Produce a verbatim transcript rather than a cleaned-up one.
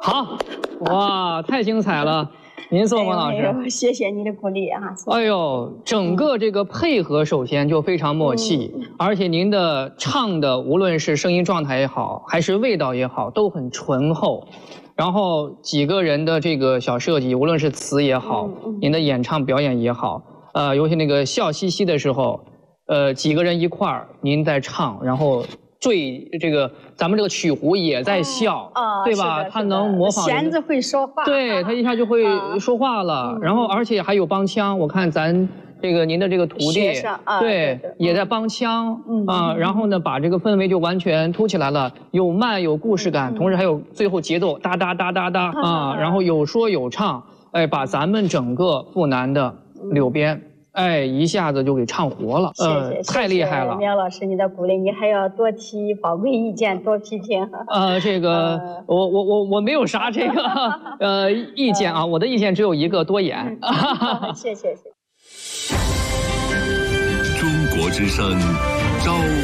好，哇，太精彩了！您说，王老师、 哎，谢谢你的鼓励啊！ 哎呦，整个这个配合首先就非常默契，嗯、而且您的唱的无论是声音状态也好，还是味道也好，都很醇厚。然后几个人的这个小设计，无论是词也好，嗯嗯、您的演唱表演也好，呃，尤其那个笑嘻嘻的时候，呃，几个人一块儿您在唱，然后。对，这个咱们这个曲壶也在笑， 哦、 对吧？他能模仿。 弦子会说话， 对他一下就会说话了。嗯、然后而且还有帮腔，我看咱这个您的这个徒弟， 啊、 对， 对对也在帮腔， 嗯啊，然后呢，把这个氛围就完全凸起来了，有慢有故事感，嗯、同时还有最后节奏哒哒哒哒哒啊，然后有说有唱，哎，把咱们整个阜南的柳边。哎，一下子就给唱活了， 谢谢， 呃、太厉害了。 苗老师，你的鼓励，你还要多提宝贵意见，多批评。 呃，这个，呃、我我我我没有啥这个呃意见啊，我的意见只有一个，多演。 谢谢谢。 中国之声，招